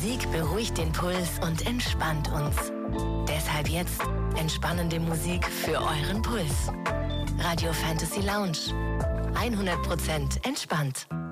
Musik beruhigt den Puls und entspannt uns. Deshalb jetzt entspannende Musik für euren Puls. Radio Fantasy Lounge. 100% entspannt.